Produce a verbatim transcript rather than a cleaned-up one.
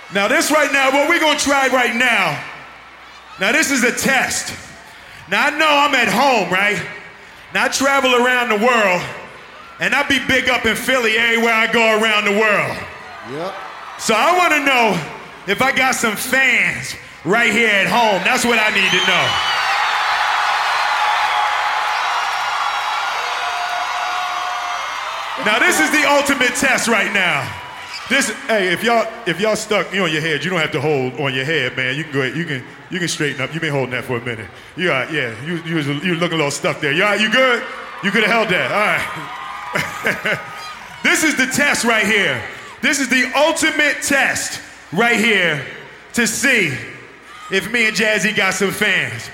Now this right now, what we're gonna try right now, now this is a test. Now I know I'm at home, right? Now I travel around the world, and I be big up in Philly everywhere I go around the world. Yep. So I wanna know if I got some fans right here at home. That's what I need to know. Now this is the ultimate test right now. This, hey, if y'all if y'all stuck you on your head, you don't have to hold on your head, man. You can go ahead, you can you can straighten up. You've been holding that for a minute. You all right, yeah. You you was you looking a little stuck there. You all right, you good? You could have held that. All right. This is the test right here. This is the ultimate test right here to see if me and Jazzy got some fans.